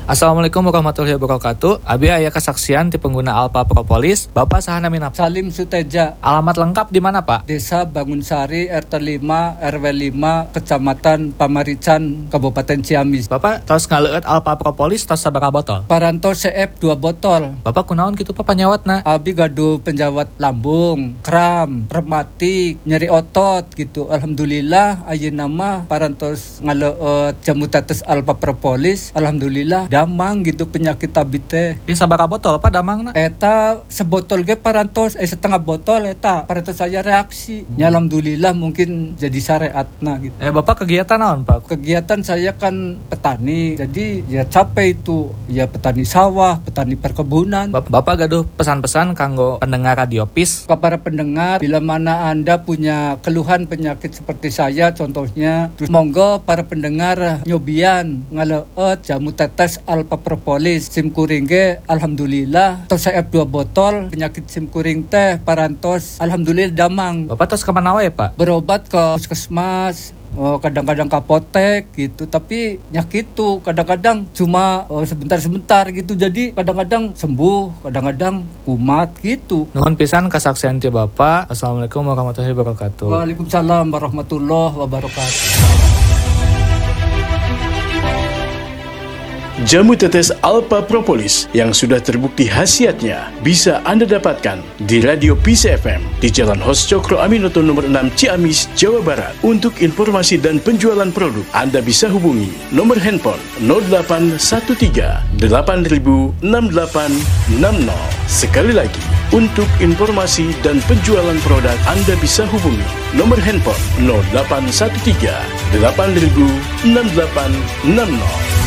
Assalamualaikum warahmatullahi wabarakatuh. Abi aya kesaksian ti pengguna Alpha Propolis, Bapak saha namina? Salim Suteja. Alamat lengkap di mana, Pak? Desa Bangunsari, RT 5, RW 5, Kecamatan Pamarican, Kabupaten Ciamis. Bapak tos ngaleueut Alpha Propolis tos sabaraha botol? Paranto CF 2 botol. Bapak kunaon kitu Pak panyawatna? Abi gaduh penjawat lambung, kram, rematik, nyeri otot gitu. Alhamdulillah ayeuna mah parantos ngaleueut jamu tetes Alpha Propolis. Alhamdulillah damang gitu penyakit abi teh. Di sabaraha botol Pak damangna? Eta sebotol ge parantos setengah botol eta parantos saya reaksi. Ya alhamdulillah mungkin jadi syariatna gitu. Bapak kegiatan naon Pak? Kegiatan saya kan petani, jadi ya capek itu, ya petani sawah, petani perkebunan. Bapak gaduh pesan-pesan kanggo pendengar Radio PIS. Ke para pendengar, bila mana Anda punya keluhan penyakit seperti saya contohnya, terus monggo para pendengar nyobian ngaleueut jamu tetes Alpha Propolis simkuring ge alhamdulillah tos CF 2 botol penyakit simkuring teh parantos alhamdulillah damang. Bapak tos kemana wae Pak? Berobat ke puskesmas, kadang-kadang ke apotek gitu, tapi nyakit tuh kadang-kadang cuma sebentar-sebentar gitu, jadi kadang-kadang sembuh, kadang-kadang kumat gitu. Nuhun pisan kesaksian ti Bapak. Assalamualaikum warahmatullahi wabarakatuh. Waalaikumsalam warahmatullahi wabarakatuh. Jamu tetes Alpha Propolis yang sudah terbukti khasiatnya bisa Anda dapatkan di Radio PIS FM di Jalan Hos Cokro Aminoto nomor 6 Ciamis, Jawa Barat. Untuk informasi dan penjualan produk, Anda bisa hubungi nomor handphone 0813 8000 6860. Sekali lagi, untuk informasi dan penjualan produk, Anda bisa hubungi nomor handphone 0813 8000 6860.